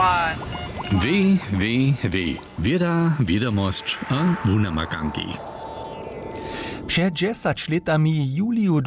Pokémon. Wiadomość a Wunamagangi. Przed 10 latami juliu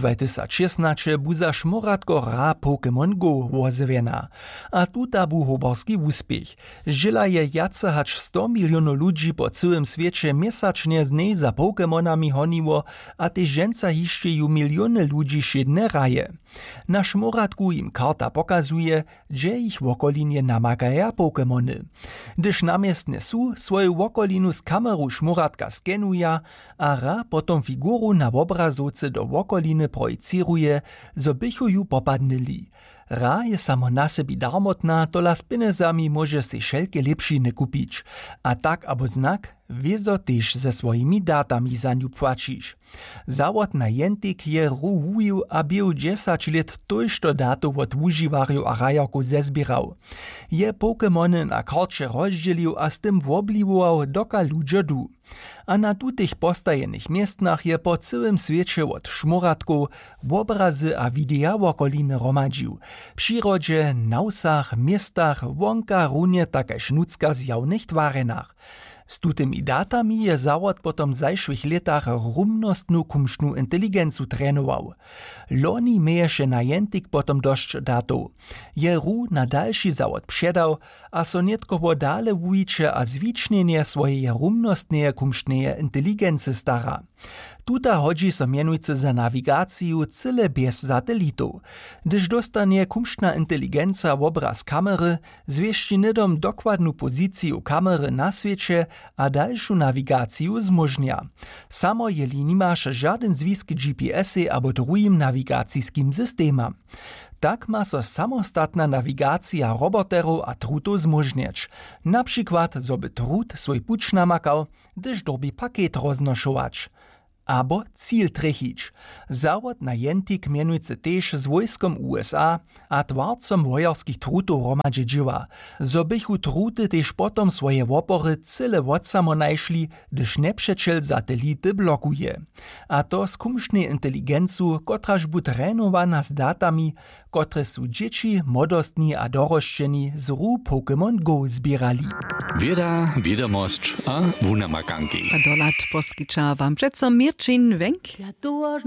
2016 buza Šmoradko hra Pokémon Go wozewena. A tuta bu hoborski uspěch. Žila je jace hač 100 milionów ludzi po całym świecie měsačne z nej za Pokémonami honiło, a te ženca hištěju miliony ludzi šedne raje. Na Šmoradku im karta pokazuje, že ich w okolinie namagaja Pokémony. Gdyż namiestne su, swoju okolinu z kameru Šmoradka skenuja, a ra potom figuru na obrazovce do okoliny projiciruje, zo bychu ju popadnili. Ra je samo na sebi darmotna, tola z pinezami może si šelke lepšiny kupić. A tak abo znak, wiezo też ze swoimi datami za niu płacisz. Zawod na jentik je ruhuju, a był 10 let tojšto dato od užiwarju a rajarku zezbierał. Je Pokémony na karcie rozdzielił, a z tym wobliwował doka ludzie du. A na tutych postajenych miestnach je po całym świecie od Šmoradków obrazy a widea okoliny romadził. W przyrodzie, na wsach, miestach, wonka runie také šnucka zjawnych twarenach. Z tutymi datami je zawod potom w zajszłych latach rumnostnu kumštnu inteligencu trenował. Loni mieješe na jentik potom dość datów. Je ru na dalszy zawod przedał, a so netko dale wujiče a zwicznienie swojej rumnostnej kumštnej inteligency stara. Tuta hodzi so mianujce za nawigaciju cyle bez satelitów. Gdyż dostanie kumštna inteligenca obraz kamery, zwieści nidom dokładnu pozyciju kamery na świecie, a dalszą nawigaciju zmożnia. Samo jeli nimasz żaden zwisk GPS-y abo drugim nawigacijskim systemam. Tak ma so samostatna nawigacja roboterów a trutów zmożnieć. Na przykład, zoby trut swój puć namakał, gdyż dobi pakiet roznoszować. Abo cíl trechić. Zawod na jentik mianujce też z wojskom USA a twarcom wojarskich trutów romadźe džiwa. Zo bychu truty też potom swoje wopory cyle od samo najšli, gdyż nepřečel satelity blokuje. A to z kumštnej inteligencu, kotraž bu trenowana z datami, kotre su dzieci, młodostni a dorošćeni z ru Pokémon Go zbierali. Wiadomość a Wunamagangi. A dolat poskicza wam przed Mirčin Wenk.